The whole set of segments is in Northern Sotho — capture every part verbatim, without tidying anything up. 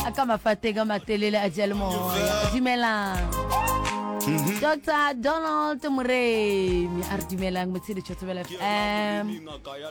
ka mafate ka matelele a jele moya dumelang Doctor Donald Muremi a re dumelang motshedi Tshotsobela F M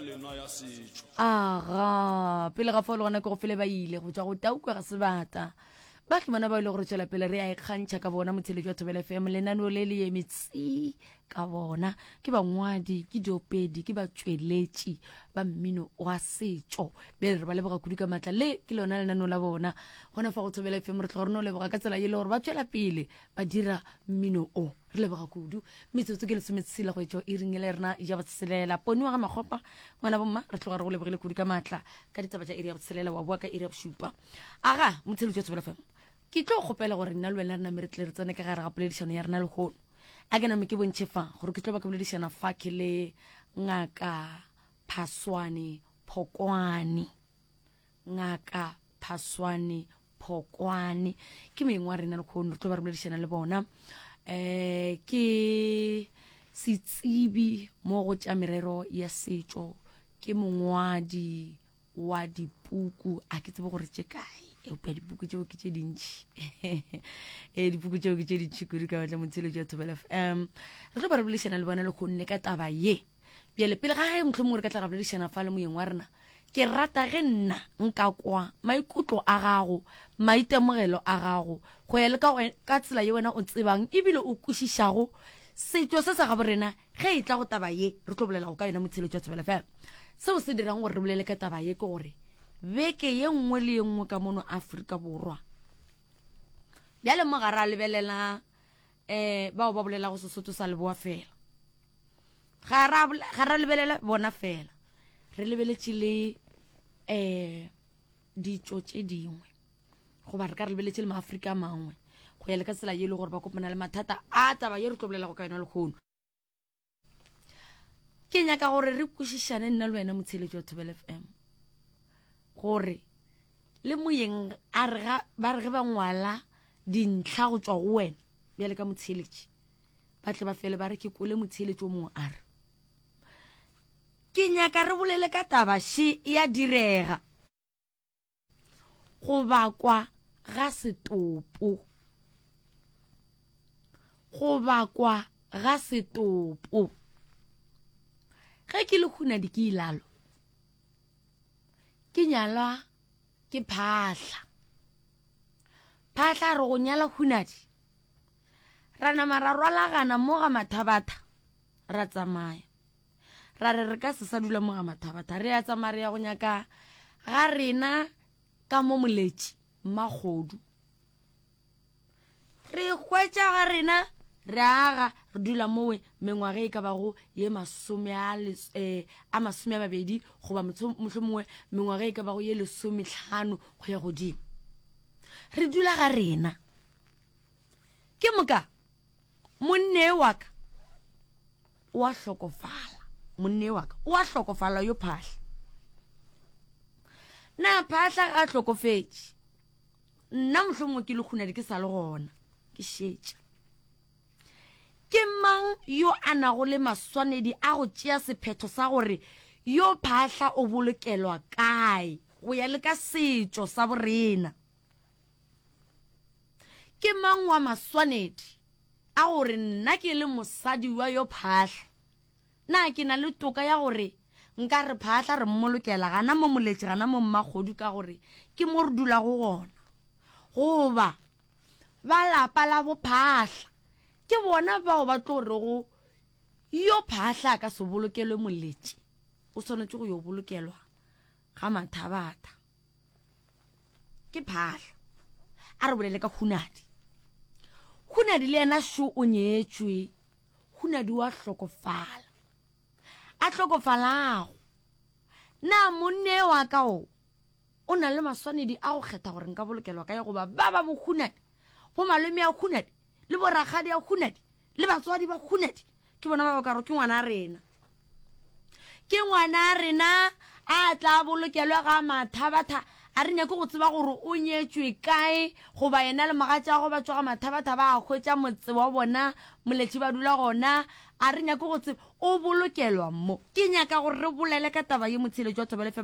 aga pele ga folo gona ke go fele ba ile go tswa go taukwa ga sebata ba ke bona ba ile go tswela pele re a ikgantšha ka bona motshedi jwa Tshotsobela F M lenaneo le le emetsi ka bona ke bangwadi ke diopedi ke batsweletši ba mmino wa setšo be re ba leboga kudu ka matla le ke lona lenaneo la bona gona fa go Tshotsobela F M re tlo gore no leboga ka tsela ye le gore ba tswela pele ba dira mmino o re leboga kudu metsotso ke lesometshela go etšo e ringele rena ja botselela poni wa ga makgopa ngwana bomma re tlo gore go lebogile kudu ka matla ka ditaba tša iri ya botselela wa boa ka iri ya bošupa aga motshedi jwa Tshotsobela F M ke tlo gopela gore nna le wena rena mere tle re tsone ka gare ga poledišano ya rena le gono a ke name ke bontšhe fa gore ke tlo ba ke boledišana fa ke le ngaka Phaswane Phokwane ngaka Phaswane Phokwane ke mengwe wa rena le gono re tlo ba re boledišana le bona um ke setsibi mo go tša merero ya setšo ke mongwadi wa dipuku a ke tsebe gore tše kae eupea dipuku tšeo ke tše dintši e dipuku tšeo ke tše dintši kudu ka batla motshelo jwa Tshotsobela F M re tlo ba re boledišana le bona le kgonne ka taba ye bjale pele ga gae mohlomong re ka tla ga boledišana fa le moyeng wa rena ke rata ge nna nka kwa maikutlo a gago maitemogelo a gago go ya le ka tsela ye wena o tsebang ebile o kwešišago setšo se sa gabo rena ge e tla go taba ye re tlo bolela go ka yona motshelo jwa Tshotsobela F M seo se dirang gore re bolele ka taba ye ke gore beke ye nngwe le ye nngwe ka mono Afrika Borwa bjale mo ga ra lebelela um bao ba bolela go Sesotho sa Leboa fela ga ra lebelela bona fela re lebeletše le um ditšo tše dingwe goba re ka re lebeletše le maAfrika mangwe go ya le ka tsela ye le gore ba kopana le mathata a taba ye re tlo bolela go ka yona le kgono ke nyaka gore re kwešišane nna le wena motshedi jwa Tshotsobela F M gore le moyeng a re ga ba re ge ba ngwala dintlha go tswa go wena bjale ka motsheletši ba tle ba fele ba re ke kole motsheletši o mongwe a re ke nyaka re bolele ka taba she ya direga go bakwa ga setopo go bakwa ga setopo ge ke le khunadi ke ilalo ke nyalwa ke phahla phahla re go nyala khunadi ra nama ra rwalagana mo ga mathabatha ra tsamaya ra re re ka se sa dula mo ga mathabatha re ya tsamaya re ya go nyaka ga rena ka mo moletši mmagodu re hwetša ga rena re aga re dula mowe mengwaga e ka bago ye masome a masome a mabedi goba mohlomongwe mengwaga e ka bago ye lesomehlano go ya godimo re dula ga rena ke moka monne wa ka o a hlokofala monne wa ka o a hlokofala yo phahla na phahla ga hlokofetše nna mohlomongwe ke le khunadi ke sa le gona ke šetša ke mang yo a nago le maswanedi a go tšea sephetho sa gore yo phahla o bolokelwa kae go ya le ka setšo sa borena ke mang wa maswanedi a gore nna ke le mosadi wa yo phahla na ke na le toka ya gore nka re phahla re mmolokela gana mo moletši gana mo mmagodu ka gore ke mo re dula go gona goba ba lapa la bophahla ke bona bao ba tlo re go yo phahla ka se bolokelwe moletši o swanetše go yo bolokelwa ga mathabatha ke phahla a re bolele ka khunadi khunadi le yena šo o nyetšwe khunadi wa hlokofala a hlokofalago na monne wa ka o o na le maswanedi a go kgetha gore nka bolokelwa ka ye goba ba ba bo khunadi bo malome ya khunadi le boragadi ya khunadi le batswadi ba khunadi ke bona ba ba ka re ke ngwana rena ke ngwana rena a tla bolokelwa ga mathabatha a re nyake go tseba gore o nyetšwe kae goba yena le magatša go ba tswa ga mathabatha ba a hwetša motse wa bona moletši ba dula gona a re nyake go tseba o bolokelwa mo ke nyaka gore re bolele ka taba ye motshelo jwa Tshotsobela F M